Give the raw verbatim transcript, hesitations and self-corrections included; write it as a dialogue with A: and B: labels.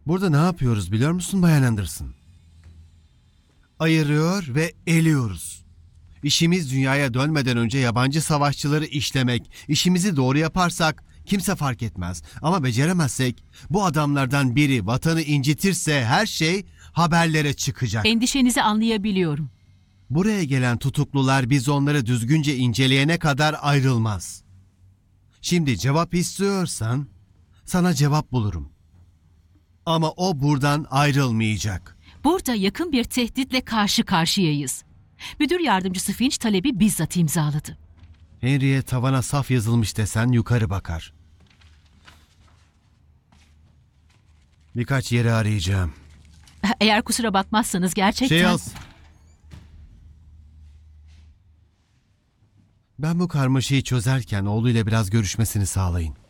A: Burada ne yapıyoruz biliyor musun Bayan Anderson? Ayırıyor ve eliyoruz. İşimiz dünyaya dönmeden önce yabancı savaşçıları işlemek. İşimizi doğru yaparsak kimse fark etmez. Ama beceremezsek bu adamlardan biri vatanı incitirse her şey haberlere çıkacak.
B: Endişenizi anlayabiliyorum.
A: Buraya gelen tutuklular biz onları düzgünce inceleyene kadar ayrılmaz. Şimdi cevap istiyorsan sana cevap bulurum. Ama o buradan ayrılmayacak.
B: Burada yakın bir tehditle karşı karşıyayız. Müdür yardımcısı Finch talebi bizzat imzaladı.
A: Henry'e tavana saf yazılmış desen yukarı bakar. Birkaç yeri arayacağım.
B: Eğer kusura bakmazsanız gerçekten...
A: Shields. Ben bu karmaşayı çözerken oğluyla biraz görüşmesini sağlayın.